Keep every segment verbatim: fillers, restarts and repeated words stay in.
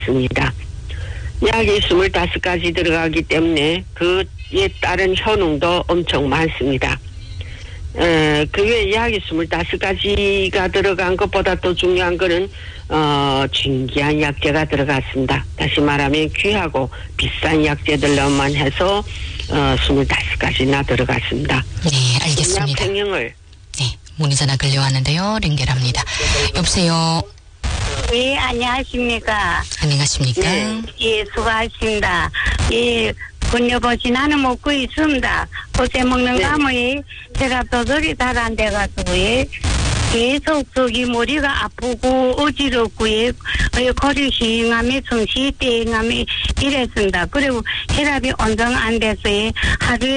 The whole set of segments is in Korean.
있습니다. 약이 스물다섯 가지 들어가기 때문에 그에 따른 효능도 엄청 많습니다. 에, 그 외에 약이 스물다섯 가지가 들어간 것보다 또 중요한 거는 어, 진귀한 약재가 들어갔습니다. 다시 말하면 귀하고 비싼 약재들로만 해서 어, 스물다섯 가지나 들어갔습니다. 네, 알겠습니다. 평형을 네, 문의 전화 걸려왔는데요. 연결합니다. 여보세요. 예, 안녕하십니까. 안녕하십니까. 예, 예, 수고하십니다. 예, 건여보시 나는 먹고 있습니다. 그때 먹는 네. 감에 제가 도저히 잘 안 돼가지고, 예. 계속 저기 머리가 아프고 어지럽고, 예. 거리 휘잉하며 정시 땡하며 이랬습니다. 그리고 혈압이 온정 안 돼서, 예. 하루에,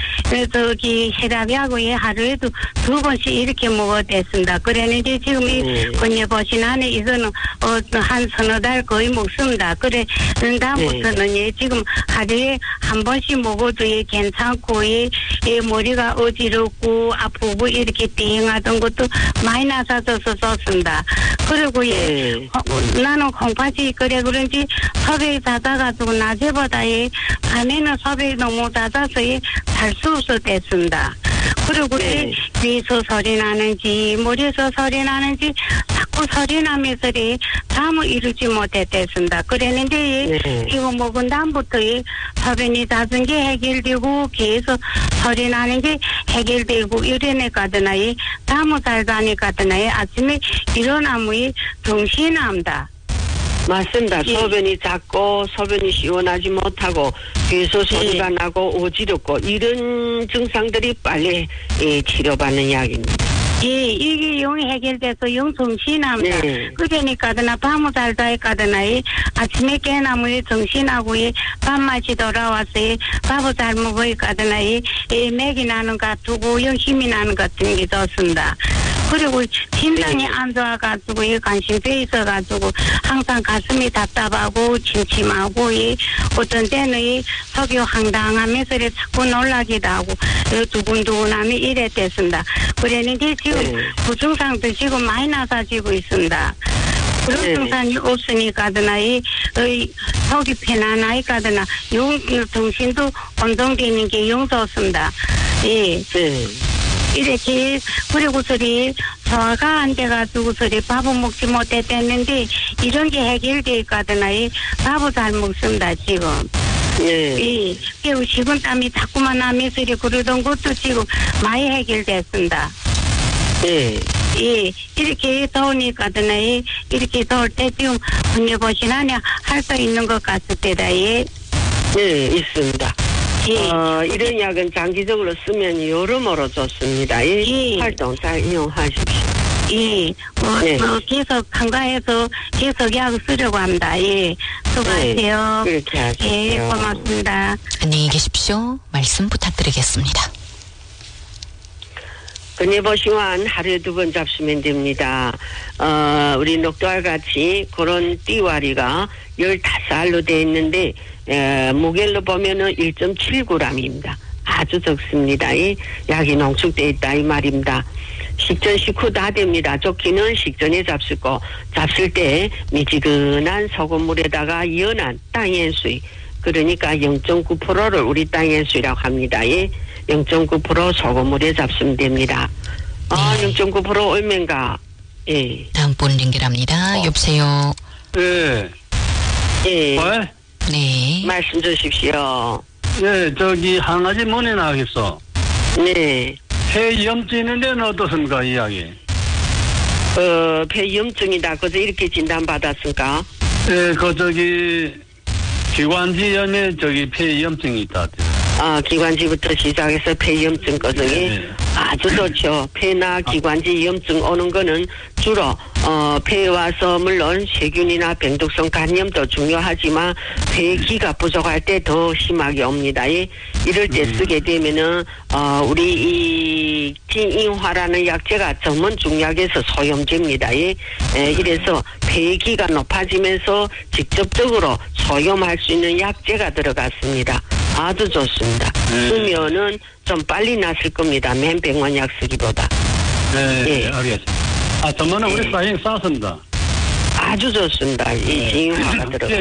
저기 혈압이하고, 예. 하루에도 두 번씩 이렇게 먹어댔습니다. 그랬는데 지금 이 음. 건여보신 안에 이거는, 어, 한 서너 달 거의 먹습니다. 그래, 다음부터는, 예. 지금 하루에 한 번씩 먹어도, 예. 괜찮고, 예. 예, 머리가 어지럽고 아프고 이렇게 띵하던 것도 많이 나서져서 좋습니다. 그리고 예, 네. 어, 나는 콩팥이 그래 그런지 섭외이 잦아가지고 낮에보다 예, 밤에는 섭외이 너무 잦아서 예, 잘 수 없어 됐습니다. 그리고 네. 예, 귀에서 소리 나는지 머리에서 소리 나는지 자꾸 소리 나면서 예, 잠을 이루지 못했습니다. 그랬는데 예, 네. 이거 먹은 다음부터 예, 섭외이 잦은 게 해결되고 귀에서 소리 나는 게 해결되고 이래내가더나 예, 잠을 잘 자니까더나 예, 아침에 일어나면 정신이 납니다. 맞습니다. 예. 소변이 작고 소변이 시원하지 못하고 귀에서 소리가 예. 나고 어지럽고 이런 증상들이 빨리 예, 치료받는 약입니다. 예, 이게 영 해결돼서 영 정신이 납니다. 네. 그러니까더나 밤을 잘 자니까더나 예, 아침에 깨나면 정신하고 예, 밥맛이 돌아와서 예, 밥을 잘 먹으니까더나 예, 예, 맥이 나는 것 같고 영 힘이 나는 것 같은 게 좋습니다. 그리고 심장이 네. 안 좋아가지고 예, 관심병 있어가지고 항상 가슴이 답답하고 침침하고 예, 어떤 때는 예, 속이 황당하면서 예, 자꾸 놀라기도 하고 예, 두근두근하면 이랬댔습니다. 그랬는데 지금 네. 그 증상도 지금 많이 나사지고 있습니다. 그런 네. 증상이 없으니까더나 이, 이 속이 편안하니까더나 영 정신도 온동되는 게 영 좋습니다. 예. 네. 이렇게 그리고 소리 소화가 안 돼가지고 소리 밥을 먹지 못했댔는데 이런 게 해결되니까더나 이 밥을 잘 먹습니다 지금. 네. 예. 그리고 식은땀이 자꾸만 나면서 이렇게 그러던 것도 지금 많이 해결됐습니다. 네. 예, 이렇게 더우니까더나 예, 이렇게 더울 때 지금 건여보신 안에 할 수 있는 것 같을 때다 예. 네, 있습니다. 예. 어, 이런 약은 장기적으로 쓰면 여러모로 좋습니다. 예. 예. 활동 잘 이용하십시오. 예, 뭐, 네. 뭐 계속 한가해서 계속 약 쓰려고 합니다. 예, 수고하세요. 네, 그렇게 하십시오. 예, 고맙습니다. 안녕히 계십시오. 말씀 부탁드리겠습니다. 건예보시환 하루에 두 번 잡수면 됩니다. 어, 우리 녹두알 같이 그런 띠와리가 열다섯 알로 되어 있는데, 에, 무게로 보면은 일 점 칠 그램입니다. 아주 적습니다. 이 약이 농축되어 있다 이 말입니다. 식전 식후 다 됩니다. 좋기는 식전에 잡수고 잡술 때 미지근한 소금물에다가 연한 땅연수이, 그러니까 영 점 구 퍼센트를 우리 땅연수이라고 합니다. 예. 영 점 구 퍼센트 소금물에 잡수면 됩니다. 아, 네. 영 점 구 퍼센트 얼마인가? 예. 다음 분 연결합니다. 어. 여보세요. 예. 예. 왜? 네. 말씀 주십시오. 예, 저기, 한 가지 문의 나가겠어. 네. 폐염증 있는 데는 어떻습니까, 이야기? 어, 폐염증이다. 그래서 이렇게 진단받았습니까? 예, 그, 저기, 기관지염에 저기 폐염증이 있다. 아, 기관지부터 시작해서 폐염증 거정이 네. 아주 좋죠. 폐나 기관지 염증 오는 거는 주로 어 폐에 와서 물론 세균이나 병독성 감염도 중요하지만 폐기가 부족할 때 더 심하게 옵니다. 예. 이럴 때 음. 쓰게 되면은 어 우리 이 진인화라는 약재가 전문 중약에서 소염제입니다. 예. 에, 이래서 폐기가 높아지면서 직접적으로 소염할 수 있는 약재가 들어갔습니다. 아주 좋습니다. 네. 쓰면은 좀 빨리 났을 겁니다. 맨 병원 약 쓰기보다. 네, 예. 알겠습니다. 아, 전번에 우리 예. 사행 쌌습니다. 아주 좋습니다. 이 징화가 들어.